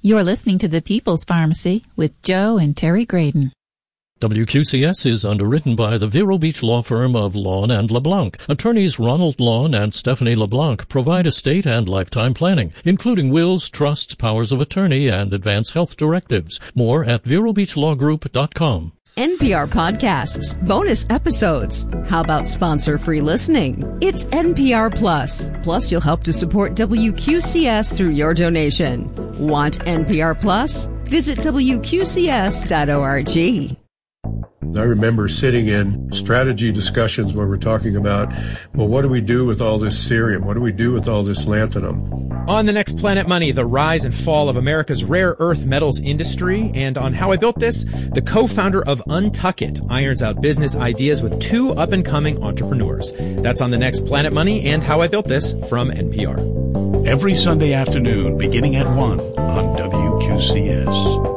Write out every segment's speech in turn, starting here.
You're listening to The People's Pharmacy with Joe and Terry Graydon. WQCS is underwritten by the Vero Beach law firm of Lawn and LeBlanc. Attorneys Ronald Lawn and Stephanie LeBlanc provide estate and lifetime planning, including wills, trusts, powers of attorney, and advance health directives. More at VeroBeachLawGroup.com. NPR podcasts, bonus episodes. How about sponsor-free listening? It's NPR Plus. Plus, you'll help to support WQCS through your donation. Want NPR Plus? Visit WQCS.org. I remember sitting in strategy discussions where we're talking about, well, what do we do with all this cerium? What do we do with all this lanthanum? On the next Planet Money, the rise and fall of America's rare earth metals industry. And on How I Built This, the co-founder of Untuck It irons out business ideas with two up-and-coming entrepreneurs. That's on the next Planet Money and How I Built This from NPR. Every Sunday afternoon, beginning at 1 on WQCS.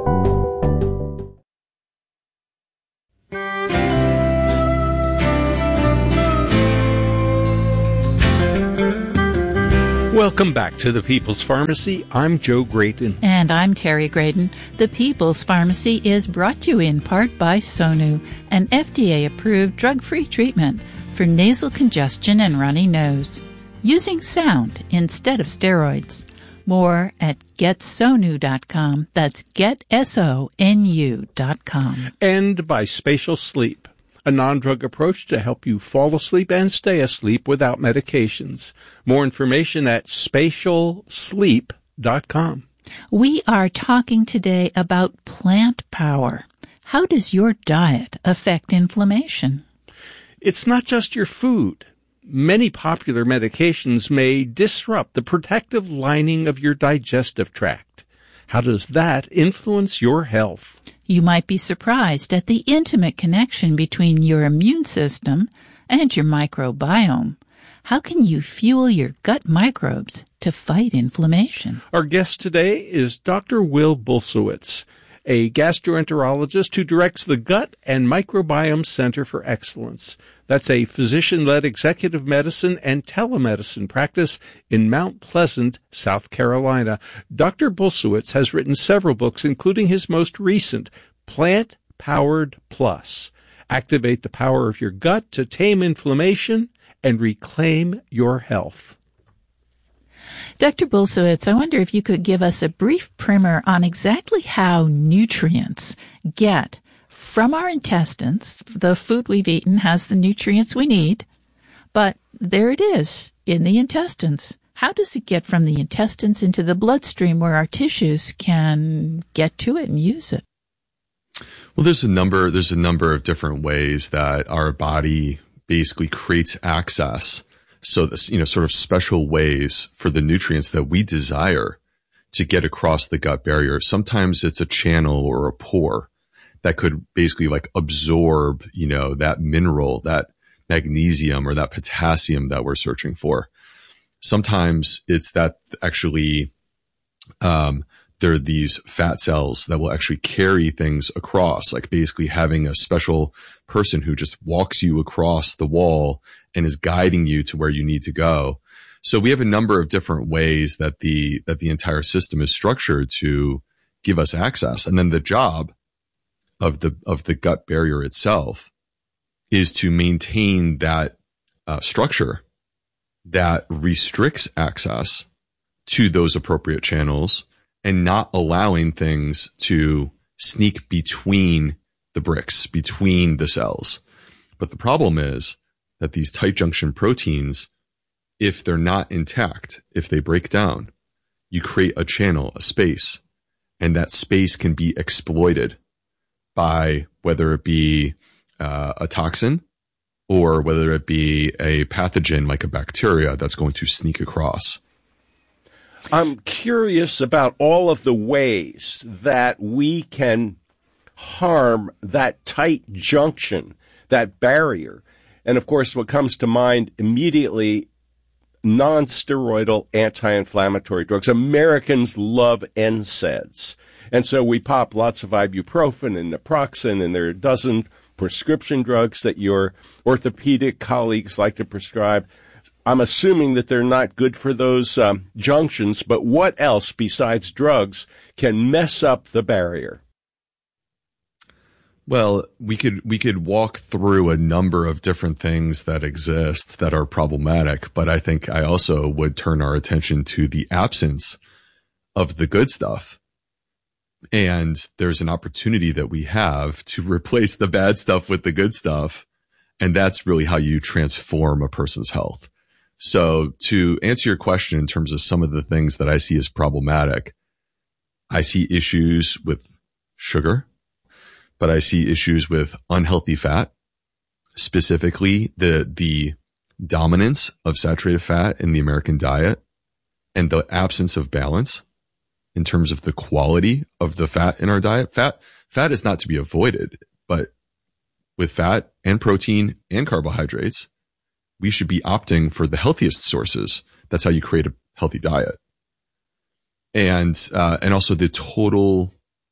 Welcome back to the People's Pharmacy. I'm Joe Graydon. And I'm Terry Graydon. The People's Pharmacy is brought to you in part by Sonu, an FDA-approved drug-free treatment for nasal congestion and runny nose, using sound instead of steroids. More at GetSonu.com. That's GetSonu.com. And by Spatial Sleep, a non-drug approach to help you fall asleep and stay asleep without medications. More information at spatialsleep.com. We are talking today about plant power. How does your diet affect inflammation? It's not just your food. Many popular medications may disrupt the protective lining of your digestive tract. How does that influence your health? You might be surprised at the intimate connection between your immune system and your microbiome. How can you fuel your gut microbes to fight inflammation? Our guest today is Dr. Will Bulsiewicz, a gastroenterologist who directs the Gut and Microbiome Center for Excellence. That's a physician-led executive medicine and telemedicine practice in Mount Pleasant, South Carolina. Dr. Bulsiewicz has written several books, including his most recent, Plant Powered Plus. Activate the power of your gut to tame inflammation and reclaim your health. Dr. Bulsiewicz, I wonder if you could give us a brief primer on exactly how nutrients get from our intestines. The food we've eaten has the nutrients we need, but there it is in the intestines. How does it get from the intestines into the bloodstream where our tissues can get to it and use it? Well, there's a number of different ways that our body basically creates access. So this, sort of special ways for the nutrients that we desire to get across the gut barrier. Sometimes it's a channel or a pore that could basically absorb, that mineral, that magnesium or that potassium that we're searching for. Sometimes it's that actually, there are these fat cells that will actually carry things across, like basically having a special person who just walks you across the wall and is guiding you to where you need to go. So we have a number of different ways that the entire system is structured to give us access. And then the job of the gut barrier itself is to maintain that structure that restricts access to those appropriate channels and not allowing things to sneak between the bricks, between the cells. But the problem is that these tight junction proteins, if they're not intact, if they break down, you create a channel, a space, and that space can be exploited by whether it be a toxin or whether it be a pathogen like a bacteria that's going to sneak across. I'm curious about all of the ways that we can harm that tight junction, that barrier. And of course, what comes to mind immediately, non-steroidal anti-inflammatory drugs. Americans love NSAIDs. And so we pop lots of ibuprofen and naproxen, and there are a dozen prescription drugs that your orthopedic colleagues like to prescribe. I'm assuming that they're not good for those junctions, but what else besides drugs can mess up the barrier? Well, we could walk through a number of different things that exist that are problematic, but I think I also would turn our attention to the absence of the good stuff. And there's an opportunity that we have to replace the bad stuff with the good stuff. And that's really how you transform a person's health. So to answer your question in terms of some of the things that I see as problematic, I see issues with sugar, but I see issues with unhealthy fat, specifically the dominance of saturated fat in the American diet and the absence of balance in terms of the quality of the fat in our diet. Fat is not to be avoided, but with fat and protein and carbohydrates, we should be opting for the healthiest sources. That's how you create a healthy diet. And also the total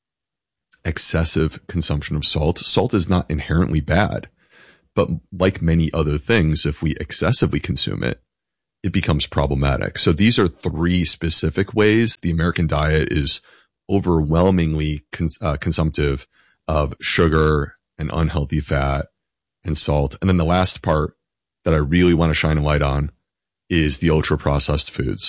excessive consumption of salt. Salt is not inherently bad, but like many other things, if we excessively consume it, it becomes problematic. So these are three specific ways the American diet is overwhelmingly consumptive of sugar and unhealthy fat and salt. And then the last part that I really want to shine a light on is the ultra processed foods,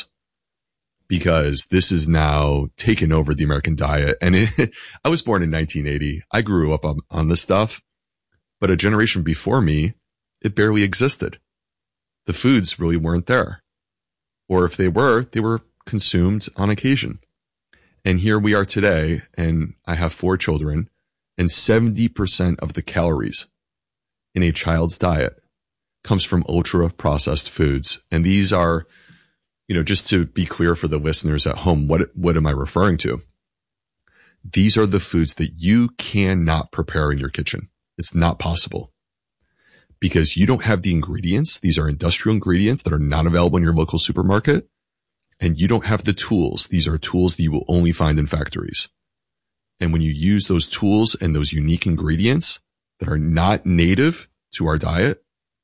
because this is now taken over the American diet. And I was born in 1980. I grew up on this stuff, but a generation before me, it barely existed. The foods really weren't there. Or if they were consumed on occasion. And here we are today, and I have 4 children, and 70% of the calories in a child's diet comes from ultra processed foods. And these are, just to be clear for the listeners at home, what am I referring to? These are the foods that you cannot prepare in your kitchen. It's not possible because you don't have the ingredients. These are industrial ingredients that are not available in your local supermarket, and you don't have the tools. These are tools that you will only find in factories. And when you use those tools and those unique ingredients that are not native to our diet,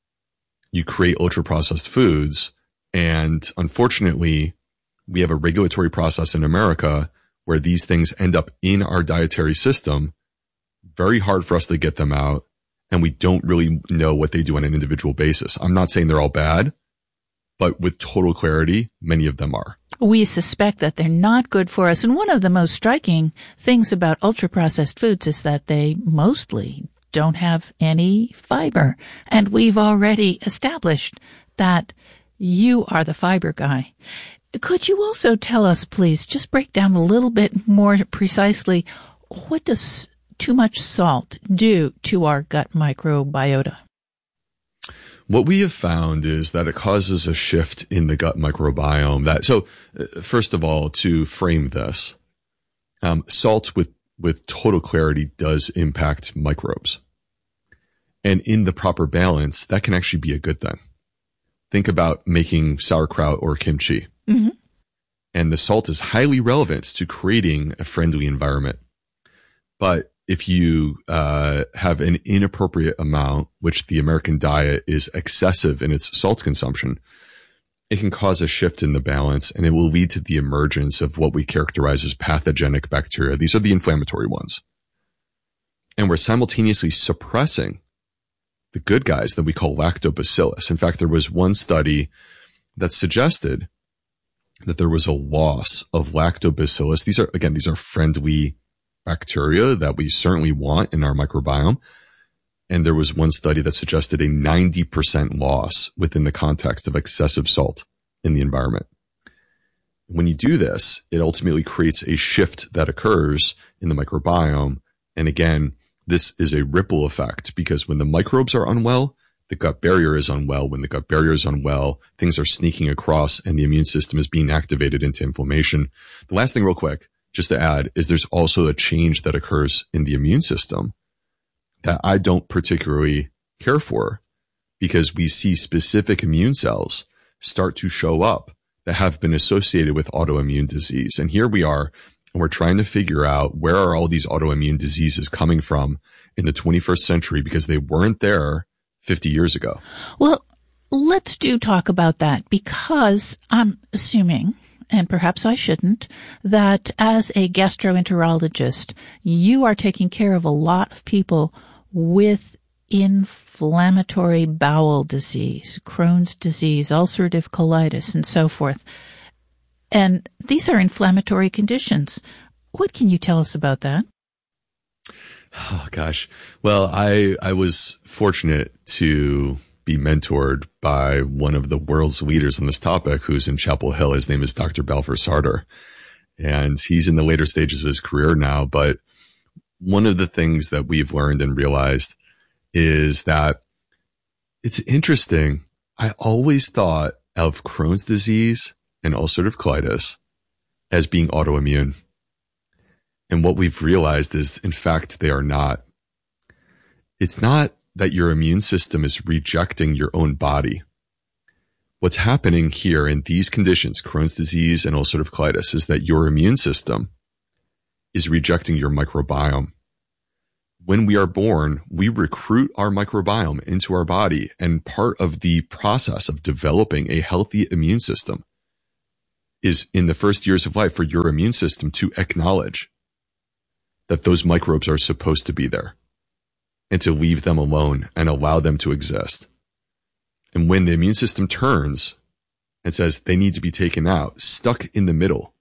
you create ultra processed foods. And unfortunately, we have a regulatory process in America where these things end up in our dietary system. Very hard for us to get them out. And we don't really know what they do on an individual basis. I'm not saying they're all bad, but with total clarity, many of them are. We suspect that they're not good for us. And one of the most striking things about ultra-processed foods is that they mostly don't have any fiber. And we've already established that you are the fiber guy. Could you also tell us, please, just break down a little bit more precisely, what does too much salt do to our gut microbiota? What we have found is that it causes a shift in the gut microbiome. So first of all, to frame this, salt with total clarity does impact microbes. And in the proper balance, that can actually be a good thing. Think about making sauerkraut or kimchi. Mm-hmm. And the salt is highly relevant to creating a friendly environment. But if you have an inappropriate amount, which the American diet is excessive in its salt consumption, it can cause a shift in the balance, and it will lead to the emergence of what we characterize as pathogenic bacteria. These are the inflammatory ones. And we're simultaneously suppressing the good guys that we call lactobacillus. In fact, there was one study that suggested that there was a loss of lactobacillus. These are friendly bacteria that we certainly want in our microbiome. And there was one study that suggested a 90% loss within the context of excessive salt in the environment. When you do this, it ultimately creates a shift that occurs in the microbiome. And again, this is a ripple effect because when the microbes are unwell, the gut barrier is unwell. When the gut barrier is unwell, things are sneaking across and the immune system is being activated into inflammation. The last thing real quick, just to add, is there's also a change that occurs in the immune system that I don't particularly care for because we see specific immune cells start to show up that have been associated with autoimmune disease. And here we are, and we're trying to figure out where are all these autoimmune diseases coming from in the 21st century because they weren't there 50 years ago. Well, let's talk about that, because I'm assuming, and perhaps I shouldn't, that as a gastroenterologist, you are taking care of a lot of people with inflammatory bowel disease, Crohn's disease, ulcerative colitis, and so forth. And these are inflammatory conditions. What can you tell us about that? Oh, gosh. Well, I was fortunate to be mentored by one of the world's leaders on this topic, who's in Chapel Hill. His name is Dr. Balfour Sarter, and he's in the later stages of his career now. But one of the things that we've learned and realized is that it's interesting. I always thought of Crohn's disease and ulcerative colitis as being autoimmune. And what we've realized is, in fact, they are not. It's not that your immune system is rejecting your own body. What's happening here in these conditions, Crohn's disease and ulcerative colitis, is that your immune system is rejecting your microbiome. When we are born, we recruit our microbiome into our body, and part of the process of developing a healthy immune system is in the first years of life for your immune system to acknowledge that those microbes are supposed to be there and to leave them alone and allow them to exist. And when the immune system turns and says they need to be taken out, stuck in the middle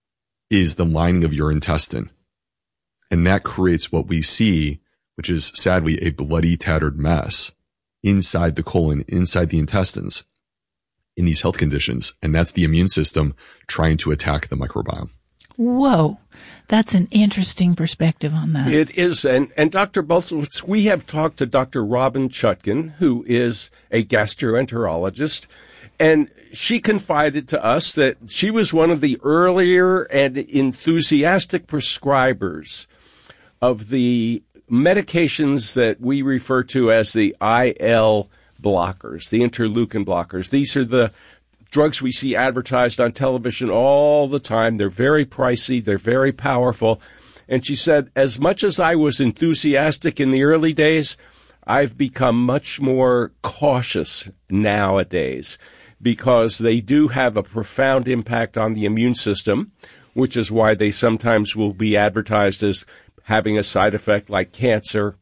is the lining of your intestine. And that creates what we see, which is sadly a bloody, tattered mess inside the colon, inside the intestines in these health conditions. And that's the immune system trying to attack the microbiome. Whoa, that's an interesting perspective on that. It is. And Dr. Bulsiewicz, we have talked to Dr. Robin Chutkan, who is a gastroenterologist, and she confided to us that she was one of the earlier and enthusiastic prescribers of the medications that we refer to as the IL blockers, the interleukin blockers. These are the drugs we see advertised on television all the time. They're very pricey. They're very powerful. And she said, as much as I was enthusiastic in the early days, I've become much more cautious nowadays because they do have a profound impact on the immune system, which is why they sometimes will be advertised as having a side effect like cancer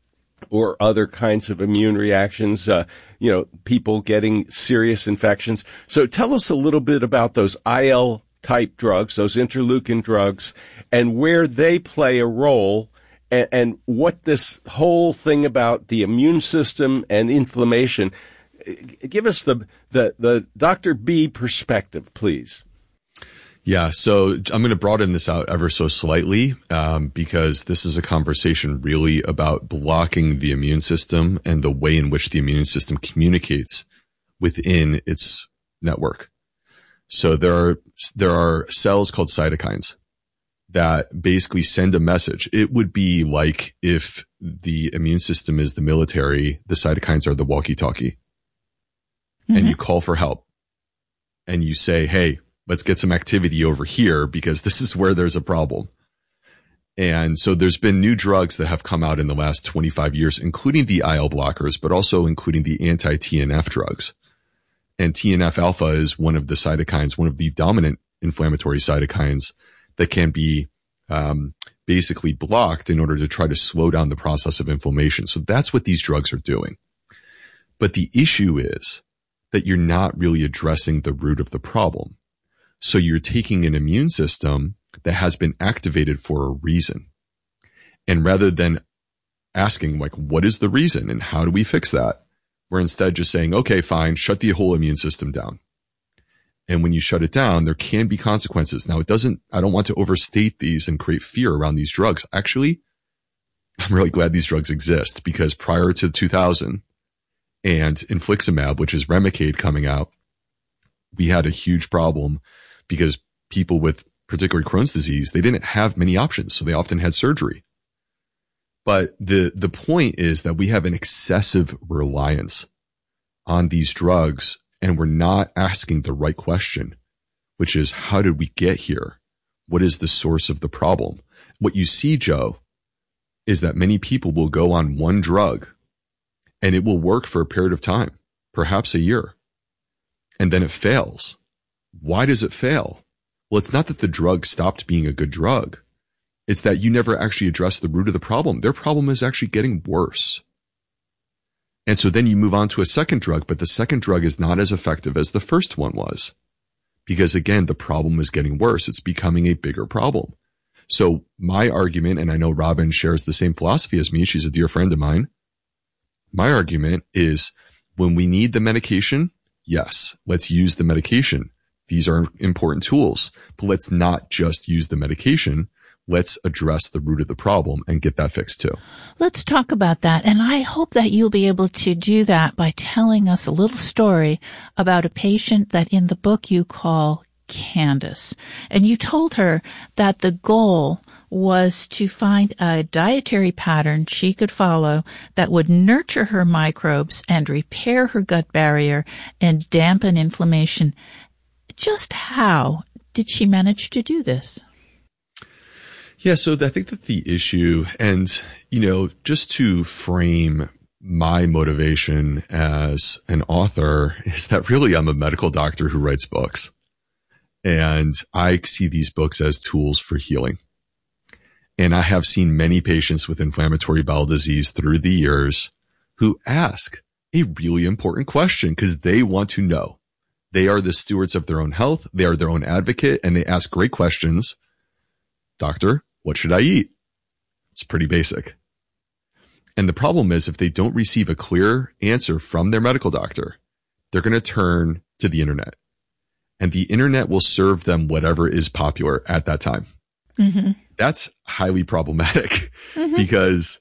or other kinds of immune reactions, people getting serious infections. So tell us a little bit about those IL-type drugs, those interleukin drugs, and where they play a role, and what this whole thing about the immune system and inflammation. Give us the Dr. B perspective, please. Yeah, so I'm going to broaden this out ever so slightly because this is a conversation really about blocking the immune system and the way in which the immune system communicates within its network. So there are cells called cytokines that basically send a message. It would be like if the immune system is the military, the cytokines are the walkie-talkie. Mm-hmm. And you call for help and you say, hey, let's get some activity over here because this is where there's a problem. And so there's been new drugs that have come out in the last 25 years, including the IL blockers, but also including the anti-TNF drugs. And TNF alpha is one of the cytokines, one of the dominant inflammatory cytokines that can be basically blocked in order to try to slow down the process of inflammation. So that's what these drugs are doing. But the issue is that you're not really addressing the root of the problem. So you're taking an immune system that has been activated for a reason. And rather than asking, like, what is the reason and how do we fix that? We're instead just saying, okay, fine, shut the whole immune system down. And when you shut it down, there can be consequences. Now, I don't want to overstate these and create fear around these drugs. Actually, I'm really glad these drugs exist because prior to 2000 and infliximab, which is Remicade coming out, we had a huge problem because people with particularly Crohn's disease, they didn't have many options. So they often had surgery. But the point is that we have an excessive reliance on these drugs and we're not asking the right question, which is how did we get here? What is the source of the problem? What you see, Joe, is that many people will go on one drug and it will work for a period of time, perhaps a year, and then it fails. Why does it fail? Well, it's not that the drug stopped being a good drug. It's that you never actually addressed the root of the problem. Their problem is actually getting worse. And so then you move on to a second drug, but the second drug is not as effective as the first one was. Because again, the problem is getting worse. It's becoming a bigger problem. So my argument, and I know Robin shares the same philosophy as me, she's a dear friend of mine. My argument is when we need the medication, yes, let's use the medication. These are important tools, but let's not just use the medication. Let's address the root of the problem and get that fixed too. Let's talk about that. And I hope that you'll be able to do that by telling us a little story about a patient that in the book you call Candace. And you told her that the goal was to find a dietary pattern she could follow that would nurture her microbes and repair her gut barrier and dampen inflammation. Just how did she manage to do this? Yeah, so I think that the issue, and, just to frame my motivation as an author, is that really I'm a medical doctor who writes books. And I see these books as tools for healing. And I have seen many patients with inflammatory bowel disease through the years who ask a really important question because they want to know. They are the stewards of their own health. They are their own advocate, and they ask great questions. Doctor, what should I eat? It's pretty basic. And the problem is if they don't receive a clear answer from their medical doctor, they're going to turn to the internet. And the internet will serve them whatever is popular at that time. Mm-hmm. That's highly problematic because,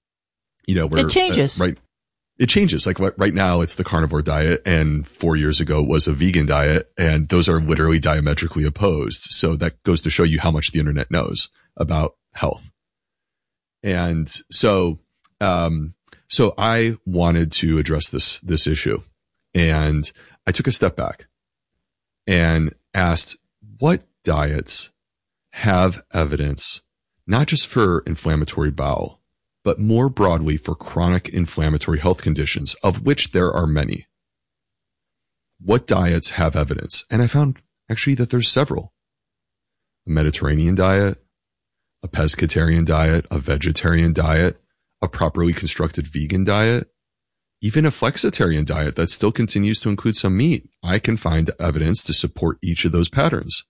it changes. Right. It changes. Like right now it's the carnivore diet, and 4 years ago it was a vegan diet, and those are literally diametrically opposed. So that goes to show you how much the internet knows about health. And so I wanted to address this issue, and I took a step back and asked what diets have evidence, not just for inflammatory bowel, but more broadly for chronic inflammatory health conditions, of which there are many. What diets have evidence? And I found actually that there's several. A Mediterranean diet, a pescatarian diet, a vegetarian diet, a properly constructed vegan diet, even a flexitarian diet that still continues to include some meat. I can find evidence to support each of those patterns.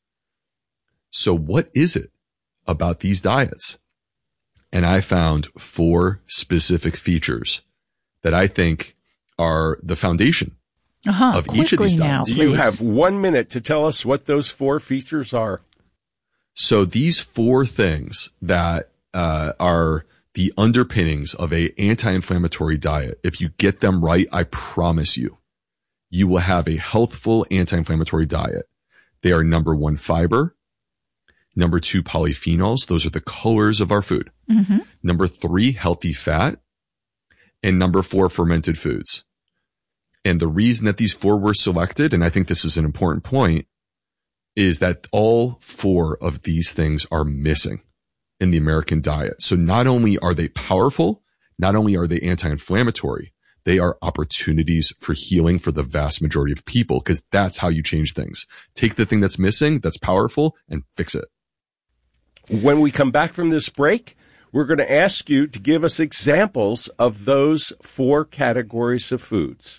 So what is it about these diets? And I found 4 specific features that I think are the foundation of each of these diets. You have 1 minute to tell us what those 4 features are. So these 4 things that are the underpinnings of a anti-inflammatory diet, if you get them right, I promise you, you will have a healthful anti-inflammatory diet. They are number 1, fiber. Number 2, polyphenols. Those are the colors of our food. Mm-hmm. Number 3, healthy fat. And number 4, fermented foods. And the reason that these 4 were selected, and I think this is an important point, is that all 4 of these things are missing in the American diet. So not only are they powerful, not only are they anti-inflammatory, they are opportunities for healing for the vast majority of people, because that's how you change things. Take the thing that's missing, that's powerful, and fix it. When we come back from this break, we're going to ask you to give us examples of those 4 categories of foods.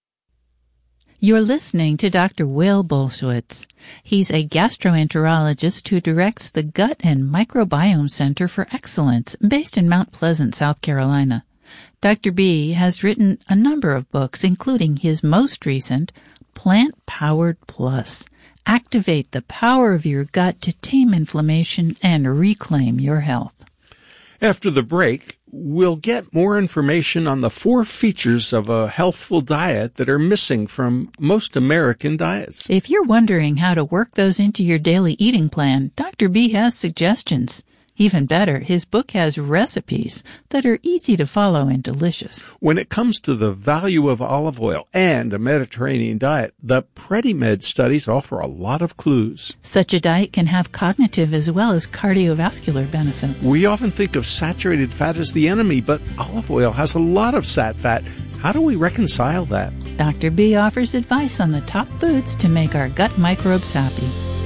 You're listening to Dr. Will Bulsiewicz. He's a gastroenterologist who directs the Gut and Microbiome Center for Excellence, based in Mount Pleasant, South Carolina. Dr. B has written a number of books, including his most recent, Plant Powered Plus. Activate the power of your gut to tame inflammation and reclaim your health. After the break, we'll get more information on the 4 features of a healthful diet that are missing from most American diets. If you're wondering how to work those into your daily eating plan, Dr. B has suggestions. Even better, his book has recipes that are easy to follow and delicious. When it comes to the value of olive oil and a Mediterranean diet, the PrediMed studies offer a lot of clues. Such a diet can have cognitive as well as cardiovascular benefits. We often think of saturated fat as the enemy, but olive oil has a lot of sat fat. How do we reconcile that? Dr. B offers advice on the top foods to make our gut microbes happy.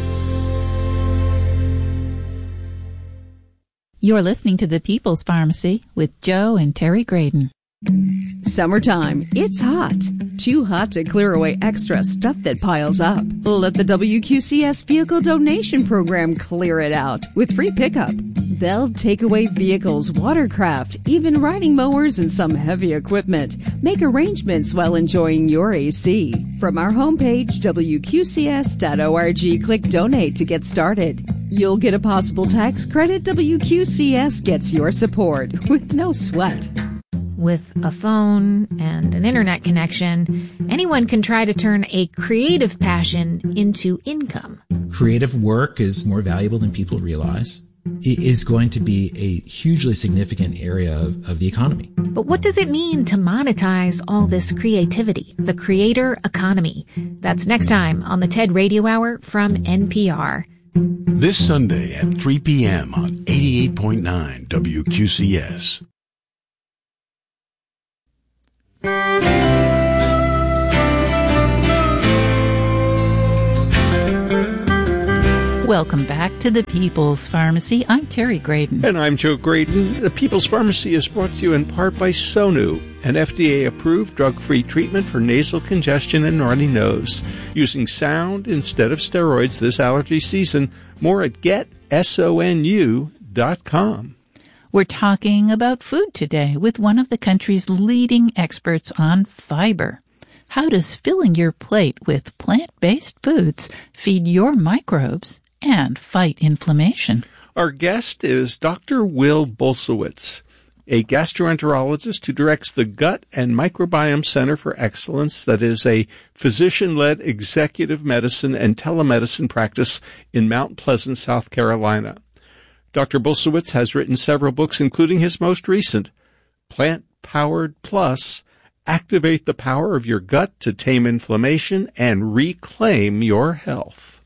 You're listening to The People's Pharmacy with Joe and Terry Graydon. Summertime. It's hot. Too hot to clear away extra stuff that piles up. Let the WQCS Vehicle Donation Program clear it out with free pickup. They'll take away vehicles, watercraft, even riding mowers and some heavy equipment. Make arrangements while enjoying your AC. From our homepage, WQCS.org, click Donate to get started. You'll get a possible tax credit. WQCS gets your support with no sweat. With a phone and an internet connection, anyone can try to turn a creative passion into income. Creative work is more valuable than people realize. It is going to be a hugely significant area of the economy. But what does it mean to monetize all this creativity? The creator economy. That's next time on the TED Radio Hour from NPR. This Sunday at 3 p.m. on 88.9 WQCS. Welcome back to The People's Pharmacy. I'm Terry Graydon. And I'm Joe Graydon. The People's Pharmacy is brought to you in part by Sonu, an FDA-approved drug-free treatment for nasal congestion and runny nose. Using sound instead of steroids this allergy season. More at getsonu.com. We're talking about food today with one of the country's leading experts on fiber. How does filling your plate with plant-based foods feed your microbes and fight inflammation? Our guest is Dr. Will Bulsiewicz, a gastroenterologist who directs the Gut and Microbiome Center for Excellence, that is a physician-led executive medicine and telemedicine practice in Mount Pleasant, South Carolina. Dr. Bulsiewicz has written several books, including his most recent, Plant Powered Plus, Activate the Power of Your Gut to Tame Inflammation and Reclaim Your Health.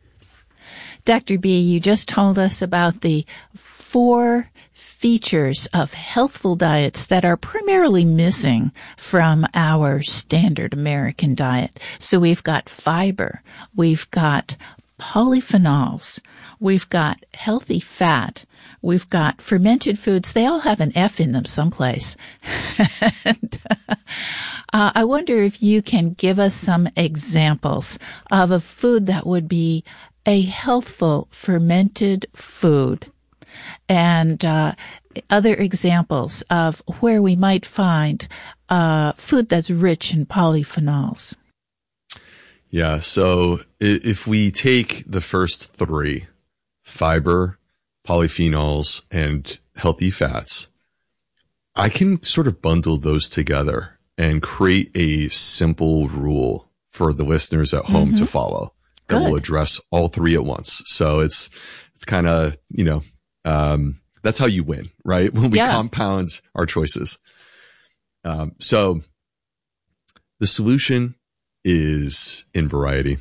Dr. B, you just told us about the 4 features of healthful diets that are primarily missing from our standard American diet. So we've got fiber, we've got polyphenols, we've got healthy fat, we've got fermented foods. They all have an F in them someplace. And, I wonder if you can give us some examples of a food that would be a healthful fermented food, and other examples of where we might find food that's rich in polyphenols. Yeah, so if we take the first 3, fiber, polyphenols, and healthy fats, I can sort of bundle those together and create a simple rule for the listeners at home to follow that will address all 3 at once. So it's kind of, that's how you win, right? When we compound our choices. So the solution is in variety.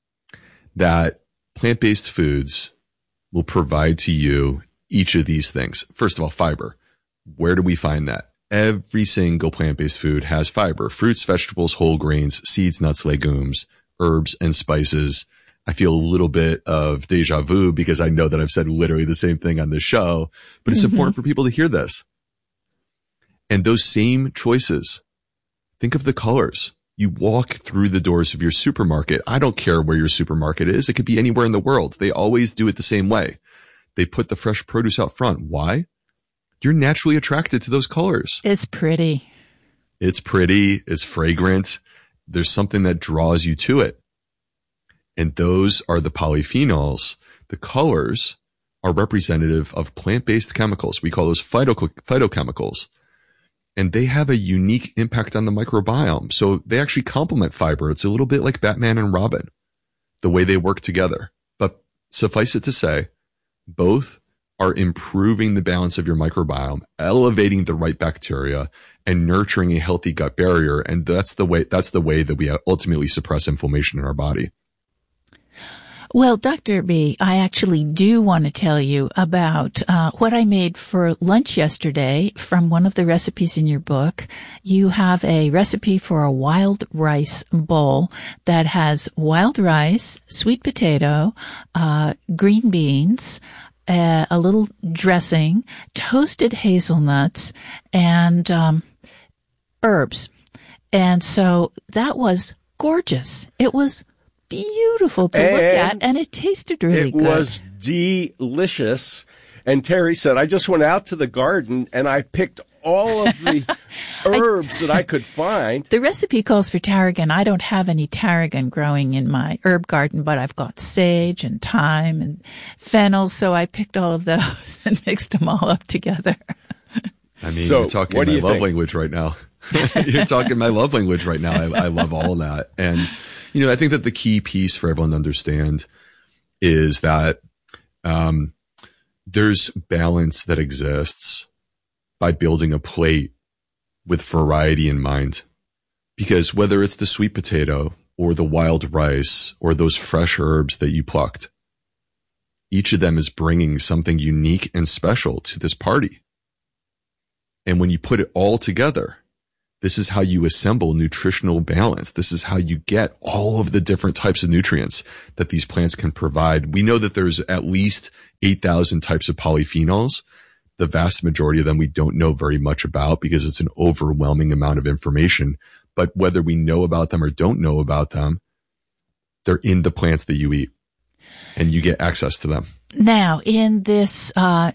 That plant-based foods will provide to you each of these things. First of all, fiber. Where do we find that? Every single plant-based food has fiber. Fruits, vegetables, whole grains, seeds, nuts, legumes, herbs, and spices. I feel a little bit of deja vu because I know that I've said literally the same thing on this show, but it's important for people to hear this. And those same choices, think of the colors. You walk through the doors of your supermarket. I don't care where your supermarket is. It could be anywhere in the world. They always do it the same way. They put the fresh produce out front. Why? You're naturally attracted to those colors. It's pretty. It's pretty. It's fragrant. There's something that draws you to it. And those are the polyphenols. The colors are representative of plant-based chemicals. We call those phytochemicals. And they have a unique impact on the microbiome. So they actually complement fiber. It's a little bit like Batman and Robin, the way they work together. But suffice it to say, both are improving the balance of your microbiome, elevating the right bacteria, and nurturing a healthy gut barrier. And that's the way that we ultimately suppress inflammation in our body. Well, Dr. B, I actually do want to tell you about what I made for lunch yesterday from one of the recipes in your book. You have a recipe for a wild rice bowl that has wild rice, sweet potato, green beans, a little dressing, toasted hazelnuts, and herbs. And so that was gorgeous. It was beautiful to look at, and it tasted really good. It was delicious. And Terry said, I just went out to the garden and I picked all of the herbs that I could find. The recipe calls for tarragon. I don't have any tarragon growing in my herb garden, but I've got sage and thyme and fennel, so I picked all of those and mixed them all up together. I mean, you're talking my love language right now. You're talking my love language right now. I love all of that. And, I think that the key piece for everyone to understand is that there's balance that exists by building a plate with variety in mind. Because whether it's the sweet potato or the wild rice or those fresh herbs that you plucked, each of them is bringing something unique and special to this party. And when you put it all together, this is how you assemble nutritional balance. This is how you get all of the different types of nutrients that these plants can provide. We know that there's at least 8,000 types of polyphenols. The vast majority of them we don't know very much about because it's an overwhelming amount of information. But whether we know about them or don't know about them, they're in the plants that you eat, and you get access to them. Now, in this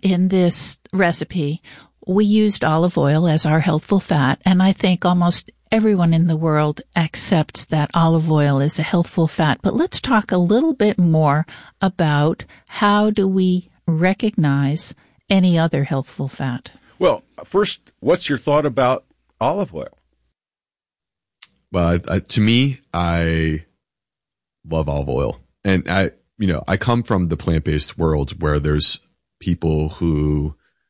recipe, we used olive oil as our healthful fat, and I think almost everyone in the world accepts that olive oil is a healthful fat. But let's talk a little bit more about how do we recognize any other healthful fat? Well, first, what's your thought about olive oil? Well, to me, I love olive oil. And I come from the plant-based world where there's people who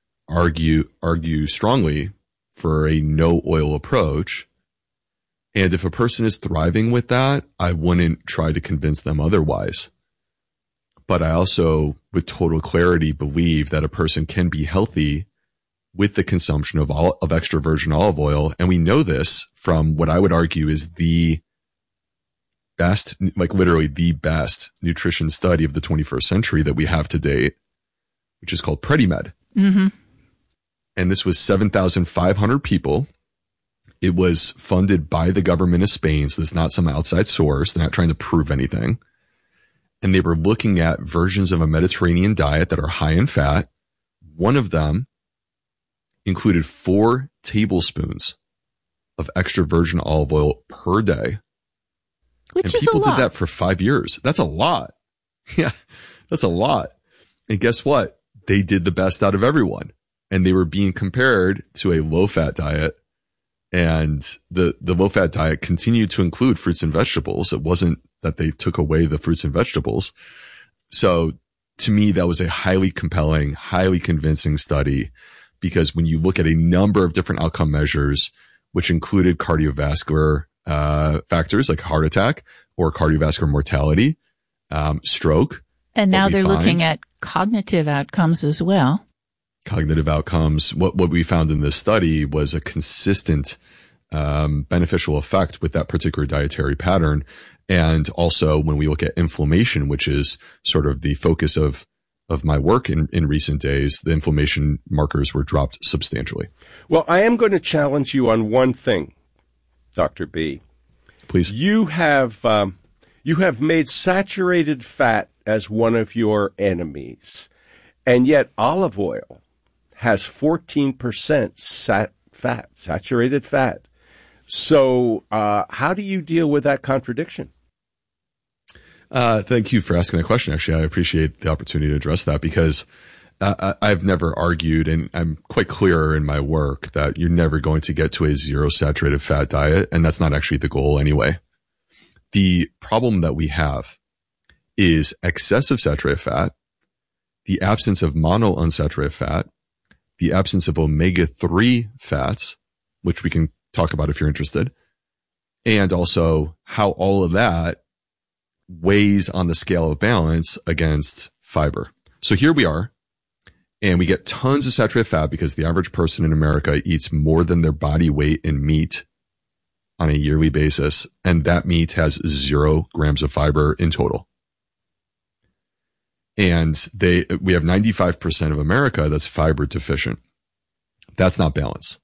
argue strongly for a no oil approach. And if a person is thriving with that, I wouldn't try to convince them otherwise. But I also, with total clarity, believe that a person can be healthy with the consumption of extra virgin olive oil. And we know this from what I would argue is the best, like literally the best nutrition study of the 21st century that we have to date, which is called PREDIMED. Mm-hmm. And this was 7,500 people. It was funded by the government of Spain, so it's not some outside source. They're not trying to prove anything. And they were looking at versions of a Mediterranean diet that are high in fat. One of them included 4 tablespoons of extra virgin olive oil per day. Which is a lot. And people did that for 5 years. That's a lot. Yeah, that's a lot. And guess what? They did the best out of everyone. And they were being compared to a low-fat diet. And the low-fat diet continued to include fruits and vegetables. It wasn't that they took away the fruits and vegetables. So to me, that was a highly compelling, highly convincing study, because when you look at a number of different outcome measures, which included cardiovascular factors like heart attack or cardiovascular mortality, stroke. And now they're looking at cognitive outcomes as well. Cognitive outcomes. What we found in this study was a consistent beneficial effect with that particular dietary pattern. And also when we look at inflammation, which is sort of the focus of my work in recent days, the inflammation markers were dropped substantially. Well, I am going to challenge you on one thing, Dr. B. Please. You have made saturated fat as one of your enemies, and yet olive oil has 14% saturated fat. So how do you deal with that contradiction? Thank you for asking that question. Actually, I appreciate the opportunity to address that, because I've never argued, and I'm quite clear in my work, that you're never going to get to a zero saturated fat diet, and that's not actually the goal anyway. The problem that we have is excessive saturated fat, the absence of monounsaturated fat, the absence of omega-3 fats, which we can talk about if you're interested, and also how all of that weighs on the scale of balance against fiber. So here we are, and we get tons of saturated fat because the average person in America eats more than their body weight in meat on a yearly basis, and that meat has 0 grams of fiber in total. And we have 95% of America that's fiber deficient. That's not balance.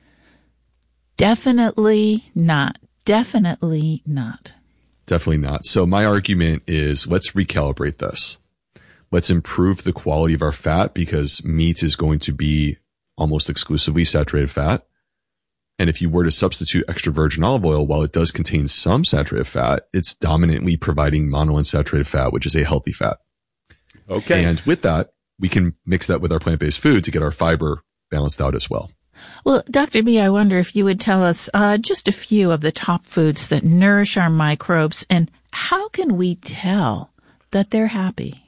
Definitely not. Definitely not. Definitely not. So my argument is, let's recalibrate this. Let's improve the quality of our fat, because meat is going to be almost exclusively saturated fat. And if you were to substitute extra virgin olive oil, while it does contain some saturated fat, it's dominantly providing monounsaturated fat, which is a healthy fat. Okay. And with that, we can mix that with our plant-based food to get our fiber balanced out as well. Well, Dr. B, I wonder if you would tell us just a few of the top foods that nourish our microbes, and how can we tell that they're happy?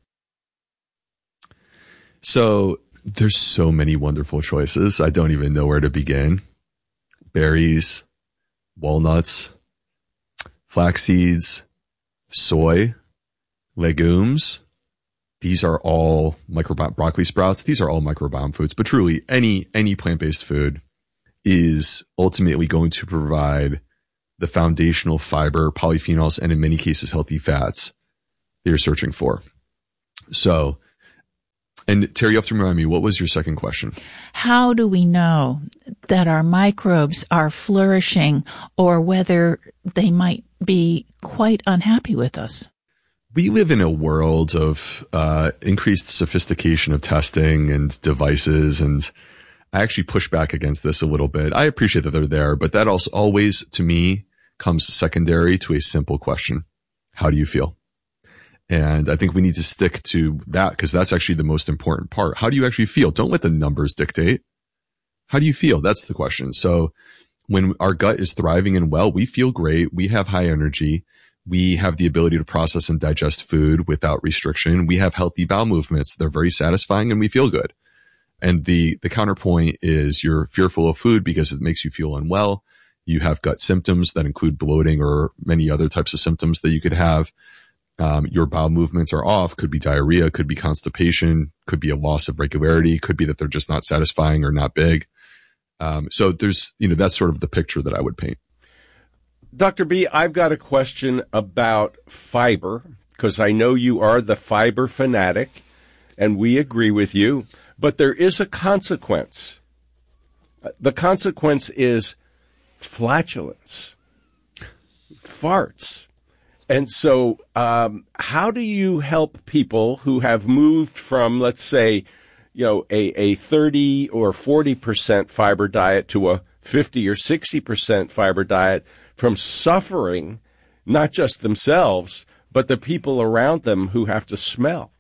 So there's so many wonderful choices. I don't even know where to begin. Berries, walnuts, flax seeds, soy, legumes. These are all broccoli sprouts. These are all microbiome foods, but truly any plant-based food is ultimately going to provide the foundational fiber, polyphenols, and in many cases, healthy fats that you're searching for. So, and Terry, you have to remind me, what was your second question? How do we know that our microbes are flourishing, or whether they might be quite unhappy with us? We live in a world of increased sophistication of testing and devices, and I actually push back against this a little bit. I appreciate that they're there, but that also always, to me, comes secondary to a simple question. How do you feel? And I think we need to stick to that, because that's actually the most important part. How do you actually feel? Don't let the numbers dictate. How do you feel? That's the question. So when our gut is thriving and well, we feel great. We have high energy. We have the ability to process and digest food without restriction. We have healthy bowel movements. They're very satisfying, and we feel good. And the counterpoint is you're fearful of food because it makes you feel unwell. You have gut symptoms that include bloating or many other types of symptoms that you could have. Your bowel movements are off. Could be diarrhea, could be constipation, could be a loss of regularity, could be that they're just not satisfying or not big. So there's, that's sort of the picture that I would paint. Dr. B, I've got a question about fiber, because I know you are the fiber fanatic, and we agree with you, but there is a consequence. The consequence is flatulence, farts. And so how do you help people who have moved from, let's say, a 30 or 40% fiber diet to a 50 or 60% fiber diet, from suffering, not just themselves, but the people around them who have to smell?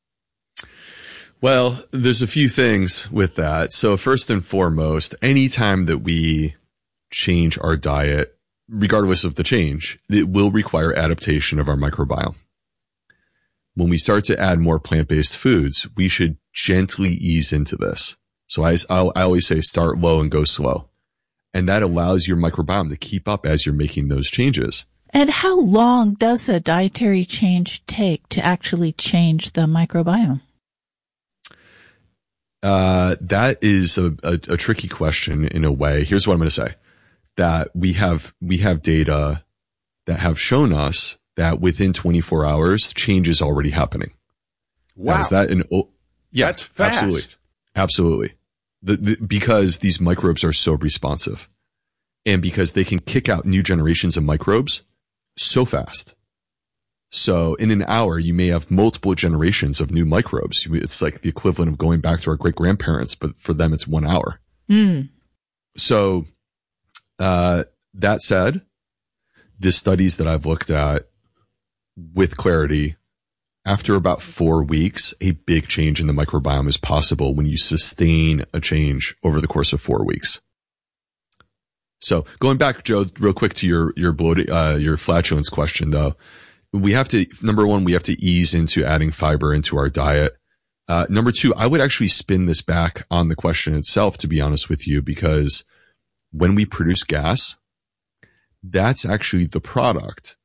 Well, there's a few things with that. So first and foremost, anytime that we change our diet, regardless of the change, it will require adaptation of our microbiome. When we start to add more plant-based foods, we should gently ease into this. So I always say start low and go slow. And that allows your microbiome to keep up as you're making those changes. And how long does a dietary change take to actually change the microbiome? That is a tricky question in a way. Here's what I'm going to say. That we have data that have shown us that within 24 hours, change is already happening. Wow. Now, is that yeah, that's fast. Absolutely. Because these microbes are so responsive, and because they can kick out new generations of microbes so fast. So in an hour, you may have multiple generations of new microbes. It's like the equivalent of going back to our great grandparents, but for them, it's 1 hour. Mm. So, that said, the studies that I've looked at with clarity, after about 4 weeks, a big change in the microbiome is possible when you sustain a change over the course of 4 weeks. So going back, Joe, real quick to your bloating, your flatulence question, though, number one, we have to ease into adding fiber into our diet. Number two, I would actually spin this back on the question itself, to be honest with you, because when we produce gas, that's actually the product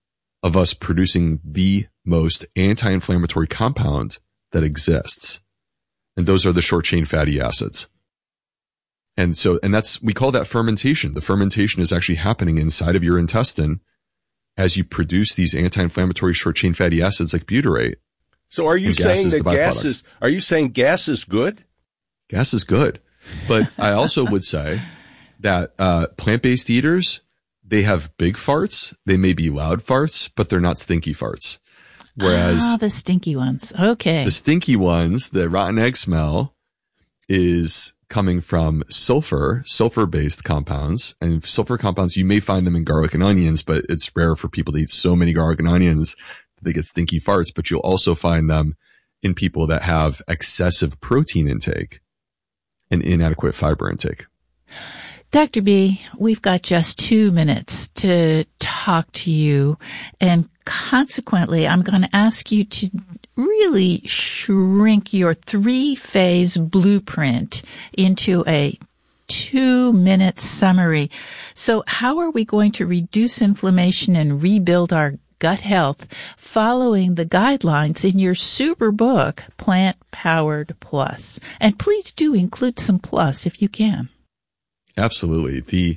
of us producing the most anti-inflammatory compound that exists. And those are the short chain fatty acids. And we call that fermentation. The fermentation is actually happening inside of your intestine as you produce these anti-inflammatory short chain fatty acids like butyrate. So are you saying that gas is good? Gas is good. But I also would say that plant-based eaters, they have big farts. They may be loud farts, but they're not stinky farts. Whereas the stinky ones. Okay. The stinky ones, the rotten egg smell, is coming from sulfur-based compounds. And sulfur compounds, you may find them in garlic and onions, but it's rare for people to eat so many garlic and onions that they get stinky farts. But you'll also find them in people that have excessive protein intake and inadequate fiber intake. Dr. B, we've got just 2 minutes to talk to you, and consequently, I'm going to ask you to really shrink your 3-phase blueprint into a 2-minute summary. So how are we going to reduce inflammation and rebuild our gut health following the guidelines in your super book, Plant Powered Plus? And please do include some plus if you can. Absolutely.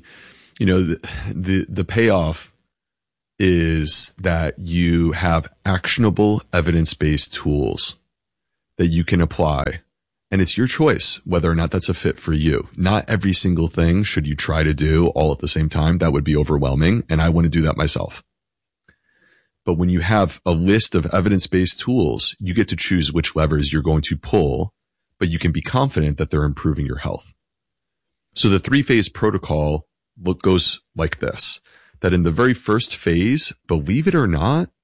The payoff is that you have actionable evidence-based tools that you can apply, and it's your choice whether or not that's a fit for you. Not every single thing should you try to do all at the same time. That would be overwhelming, and I want to do that myself. But when you have a list of evidence-based tools, you get to choose which levers you're going to pull, but you can be confident that they're improving your health. So the 3-phase protocol goes like this, that in the very first phase, believe it or not,